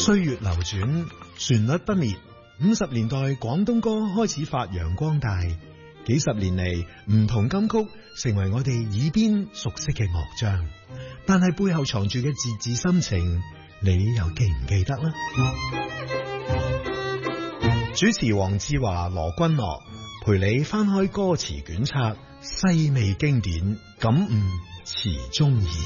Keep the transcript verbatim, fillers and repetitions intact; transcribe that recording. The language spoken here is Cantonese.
歲月流轉，旋律不滅。五十年代廣東歌開始發揚光大，幾十年嚟唔同金曲成為我哋耳邊熟悉嘅樂章，但係背後藏住嘅字字心情，你又記唔記得呢？主持黃志華、羅君樂陪你翻開歌詞卷冊，細味經典，感悟詞中意。